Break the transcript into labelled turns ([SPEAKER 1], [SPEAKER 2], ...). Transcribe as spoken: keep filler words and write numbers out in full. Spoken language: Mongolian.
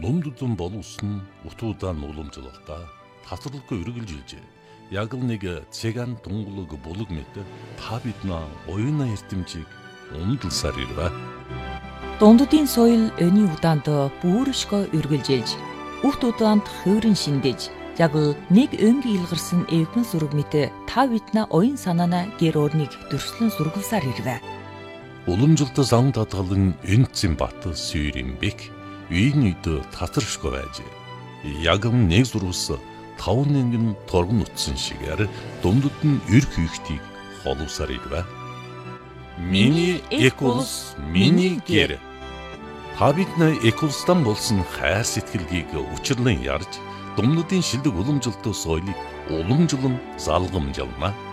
[SPEAKER 1] Думдудун боловсон утуудан уламжлалтаа тасралгүй үргэлжилжээ. Яг л нэг цэган тунгалаг булаг мэт та биднээ оюуна эрдэмжийг ундалсаар ирвэ.
[SPEAKER 2] Дундудын соёл өний удаанд бүршгөө үргэлжилж, урт удаанд хувирын шиндэж, яг л нэг өнгийн илгарсан эвгэн зураг мэт та биднээ оюун санаана гэр орныг дөрслөн сургавсаар ирвэ.
[SPEAKER 1] Уламжлалт зам татгалан энцэн бат сүйрэмбек үйн үйд татаршгүй байж. Яг нэг зурвас тав нэгэн торгон утсан шигээр дундуд нь эрх хийхтийг холовсаар ирвэ. Миний эколс, миний гэр. Та биднээ эколстан болсон хайр сэтгэлгийг учирлан ярьж, дундуудын шилдэг уламжлалт соёлыг уламжлан залгамжлана.